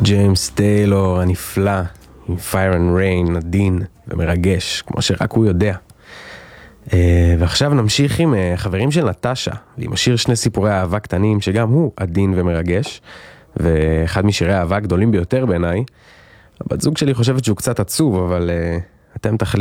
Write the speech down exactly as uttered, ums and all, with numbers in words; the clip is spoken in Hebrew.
ג'יימס טיילור הנפלא, עם Fire and Rain, עדין ומרגש, כמו שרק הוא יודע. ועכשיו נמשיך עם חברים של נטשה, ועם השיר שני סיפורי אהבה קטנים, שגם הוא עדין ומרגש, ואחד משירי האהבה הגדולים ביותר בעיניי. הבת זוג שלי חושבת שהוא קצת עצוב, אבל אתם תחליטו.